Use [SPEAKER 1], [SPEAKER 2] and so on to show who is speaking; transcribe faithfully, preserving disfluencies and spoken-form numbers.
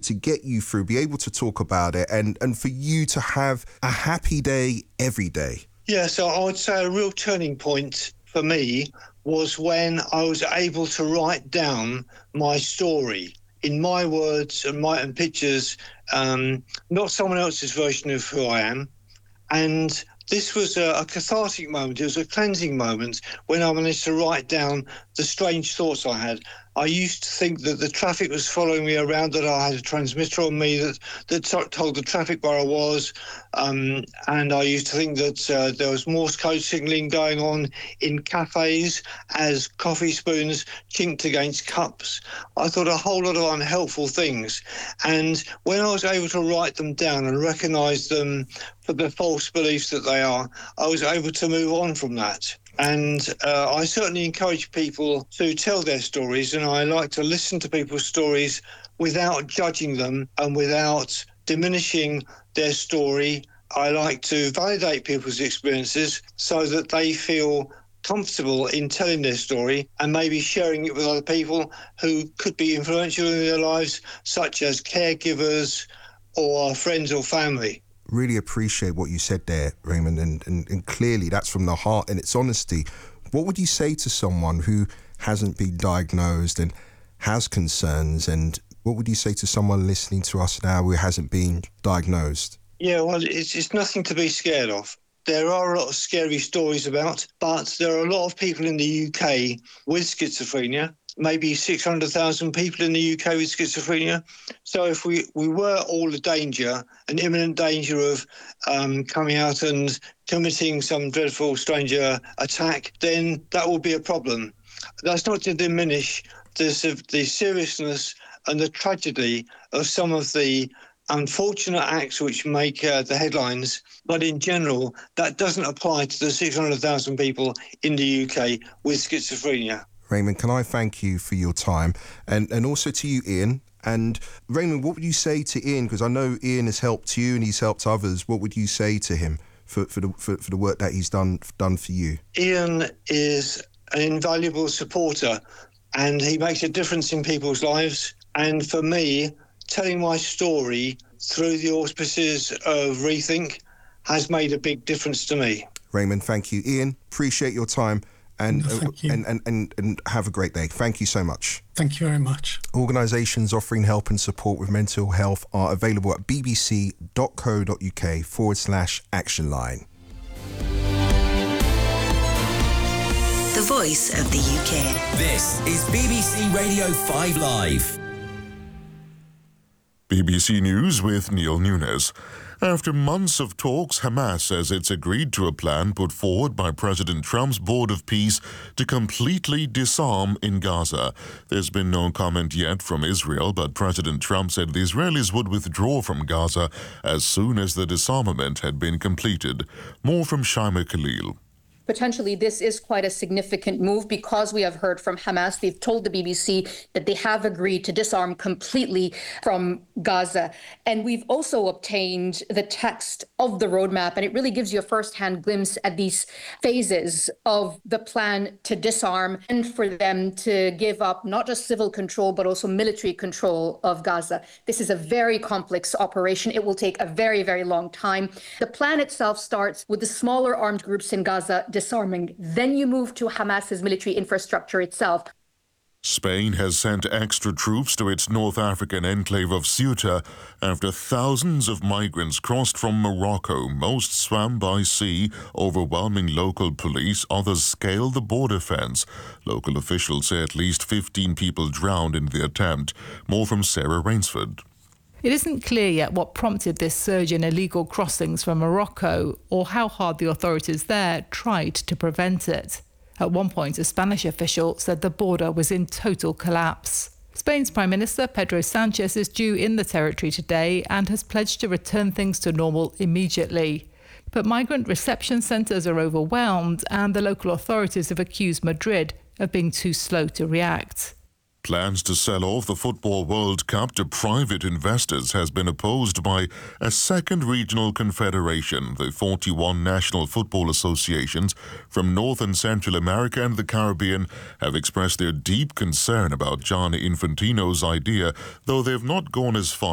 [SPEAKER 1] to get you through, be able to talk about it, and, and for you to have a happy day every day?
[SPEAKER 2] Yeah, so I would say a real turning point for me was when I was able to write down my story in my words and my and pictures, um, not someone else's version of who I am. And this was a, a cathartic moment. It was a cleansing moment when I managed to write down the strange thoughts I had. I used to think that the traffic was following me around, that I had a transmitter on me that, that t- told the traffic where I was. Um, and I used to think that uh, there was Morse code signalling going on in cafes as coffee spoons chinked against cups. I thought a whole lot of unhelpful things. And when I was able to write them down and recognise them for the false beliefs that they are, I was able to move on from that. And uh, I certainly encourage people to tell their stories, and I like to listen to people's stories without judging them and without diminishing their story. I like to validate people's experiences so that they feel comfortable in telling their story and maybe sharing it with other people who could be influential in their lives, such as caregivers or friends or family.
[SPEAKER 1] Really appreciate what you said there, Raymond, and, and, and clearly that's from the heart and its honesty. What would you say to someone who hasn't been diagnosed and has concerns, and what would you say to someone listening to us now who hasn't been diagnosed?
[SPEAKER 2] Yeah, well, it's, it's nothing to be scared of. There are a lot of scary stories about, but there are a lot of people in the U K with schizophrenia, maybe six hundred thousand people in the U K with schizophrenia. So if we, we were all a danger, an imminent danger of um, coming out and committing some dreadful stranger attack, then that would be a problem. That's not to diminish the, the seriousness and the tragedy of some of the unfortunate acts which make uh, the headlines, but in general, that doesn't apply to the six hundred thousand people in the U K with schizophrenia.
[SPEAKER 1] Raymond, can I thank you for your time, and, and also to you, Ian. And Raymond, what would you say to Ian? Because I know Ian has helped you and he's helped others. What would you say to him for, for, the, for, for the work that he's done done for you?
[SPEAKER 2] Ian is an invaluable supporter and he makes a difference in people's lives. And for me, telling my story through the auspices of Rethink has made a big difference to me.
[SPEAKER 1] Raymond, thank you. Ian, appreciate your time. And,
[SPEAKER 3] Thank you.
[SPEAKER 1] and, and, and, and have a great day. Thank you so much.
[SPEAKER 3] Thank you very much.
[SPEAKER 1] Organisations offering help and support with mental health are available at bbc.co.uk forward slash action line.
[SPEAKER 4] The voice of the U K.
[SPEAKER 5] This is B B C Radio five Live.
[SPEAKER 6] B B C News with Neil Nunes. After months of talks, Hamas says it's agreed to a plan put forward by President Trump's Board of Peace to completely disarm in Gaza. There's been no comment yet from Israel, but President Trump said the Israelis would withdraw from Gaza as soon as the disarmament had been completed. More from Shaima Khalil.
[SPEAKER 7] Potentially, this is quite a significant move because we have heard from Hamas. They've told the B B C that they have agreed to disarm completely from Gaza. And we've also obtained the text of the roadmap, and it really gives you a first-hand glimpse at these phases of the plan to disarm and for them to give up not just civil control, but also military control of Gaza. This is a very complex operation. It will take a very, very long time. The plan itself starts with the smaller armed groups in Gaza disarming. Then you move to Hamas's military infrastructure itself.
[SPEAKER 6] Spain has sent extra troops to its North African enclave of Ceuta after thousands of migrants crossed from Morocco. Most swam by sea, overwhelming local police. Others scaled the border fence. Local officials say at least fifteen people drowned in the attempt. More from Sarah Rainsford.
[SPEAKER 8] It isn't clear yet what prompted this surge in illegal crossings from Morocco or how hard the authorities there tried to prevent it. At one point, a Spanish official said the border was in total collapse. Spain's Prime Minister Pedro Sanchez is due in the territory today and has pledged to return things to normal immediately. But migrant reception centres are overwhelmed and the local authorities have accused Madrid of being too slow to react.
[SPEAKER 6] Plans to sell off the Football World Cup to private investors has been opposed by a second regional confederation. The forty-one national football associations from North and Central America and the Caribbean have expressed their deep concern about Gianni Infantino's idea, though they have not gone as far